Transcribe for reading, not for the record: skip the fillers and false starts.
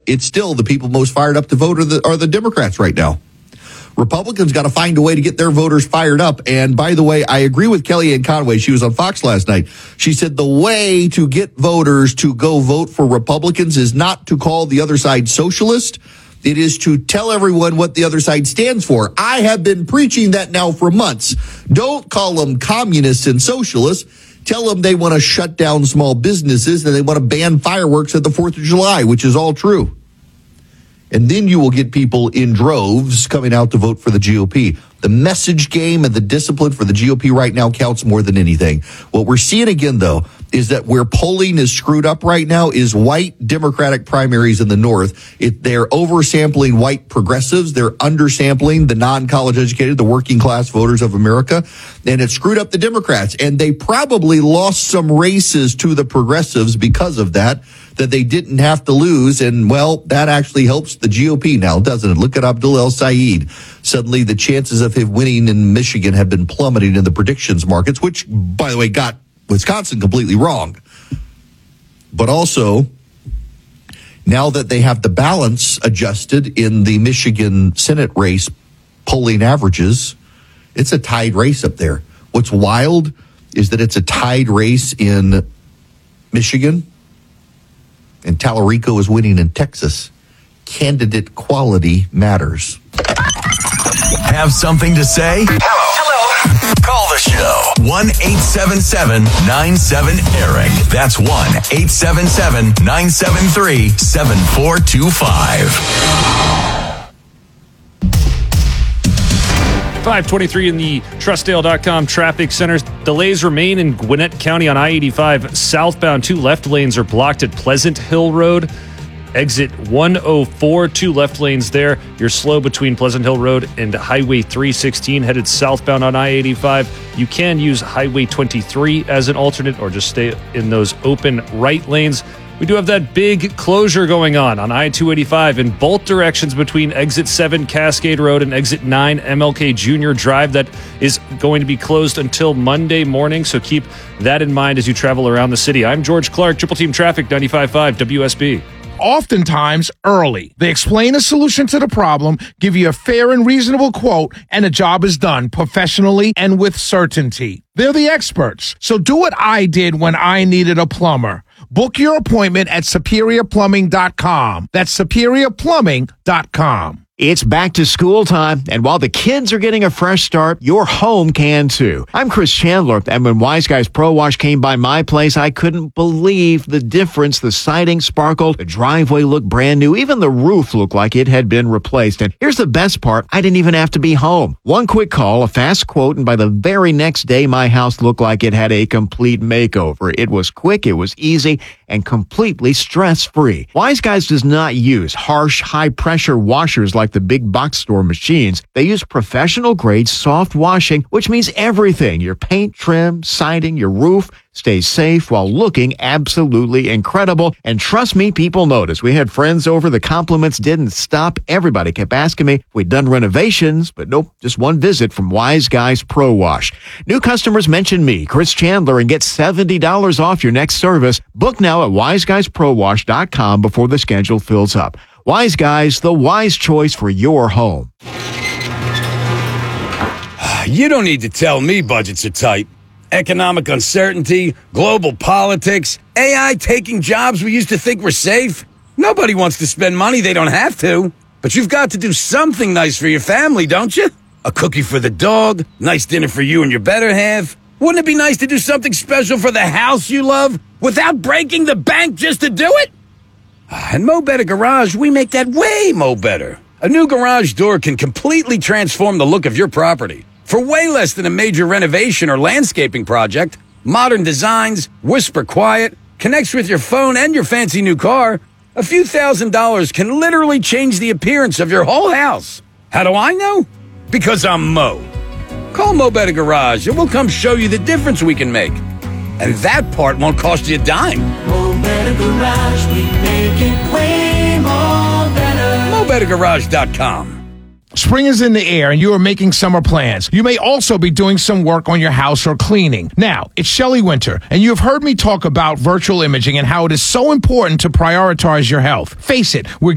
it's still the people most fired up to vote are the Democrats right now. Republicans got to find a way to get their voters fired up. And by the way, I agree with Kellyanne Conway. She was on Fox last night. She said the way to get voters to go vote for Republicans is not to call the other side socialist. It is to tell everyone what the other side stands for. I have been preaching that now for months. Don't call them communists and socialists. Tell them they want to shut down small businesses and they want to ban fireworks at the 4th of July, which is all true. And then you will get people in droves coming out to vote for the GOP. The message game and the discipline for the GOP right now counts more than anything. What we're seeing again, though, is that where polling is screwed up right now is white Democratic primaries in the North. They're oversampling white progressives. They're undersampling the non-college educated, the working class voters of America. And it screwed up the Democrats. And they probably lost some races to the progressives because of that they didn't have to lose. And, well, that actually helps the GOP now, doesn't it? Look at Abdul El-Sayed. Suddenly the chances of him winning in Michigan have been plummeting in the predictions markets, which, by the way, got Wisconsin completely wrong. But also, now that they have the balance adjusted in the Michigan Senate race polling averages, it's a tied race up there. What's wild is that it's a tied race in Michigan, and Tallarico is winning in Texas. Candidate quality matters. Have something to say? Hello. Call the show. 1-877-97-ERIC. That's 1-877-973-7425. 523 in the Trustdale.com traffic centers. Delays remain in Gwinnett County on I-85 southbound. 2 left lanes are blocked at Pleasant Hill Road. Exit 104, 2 left lanes there. You're slow between Pleasant Hill Road and Highway 316 headed southbound on I-85. You can use Highway 23 as an alternate or just stay in those open right lanes. We do have that big closure going on I-285 in both directions between Exit 7 Cascade Road and Exit 9 MLK Jr. Drive. That is going to be closed until Monday morning, so keep that in mind as you travel around the city. I'm George Clark, Triple Team Traffic, 95.5 WSB. Oftentimes early. They explain a solution to the problem, give you a fair and reasonable quote, and the job is done professionally and with certainty. They're the experts. So do what I did when I needed a plumber. Book your appointment at SuperiorPlumbing.com. That's SuperiorPlumbing.com. It's back to school time, and while the kids are getting a fresh start, your home can too. I'm Chris Chandler, and when Wise Guys Pro Wash came by my place, I couldn't believe the difference. The siding sparkled, the driveway looked brand new, even the roof looked like it had been replaced. And here's the best part, I didn't even have to be home. One quick call, a fast quote, and by the very next day, my house looked like it had a complete makeover. It was quick, it was easy, and completely stress-free. Wise Guys does not use harsh, high-pressure washers like the big box store machines. They use professional-grade soft washing, which means everything. Your paint, trim, siding, your roof stays safe while looking absolutely incredible. And trust me, people notice. We had friends over. The compliments didn't stop. Everybody kept asking me if we'd done renovations, but nope, just one visit from Wise Guys Pro Wash. New customers mention me, Chris Chandler, and get $70 off your next service. Book now at wiseguysprowash.com before the schedule fills up. Wise Guys, the wise choice for your home. You don't need to tell me budgets are tight. Economic uncertainty, global politics, AI taking jobs we used to think were safe. Nobody wants to spend money they don't have to. But you've got to do something nice for your family, don't you? A cookie for the dog, nice dinner for you and your better half. Wouldn't it be nice to do something special for the house you love without breaking the bank just to do it? At Mo Better Garage, we make that way mo better. A new garage door can completely transform the look of your property. For way less than a major renovation or landscaping project, modern designs, whisper quiet, connects with your phone and your fancy new car, a few $1,000s can literally change the appearance of your whole house. How do I know? Because I'm Mo. Call Mo Better Garage and we'll come show you the difference we can make. And that part won't cost you a dime. Mo Better Garage, we make it way more better. MoBetterGarage.com. Spring is in the air and you are making summer plans. You may also be doing some work on your house or cleaning. Now, it's Shelley Winter, and you have heard me talk about virtual imaging and how it is so important to prioritize your health. Face it, we're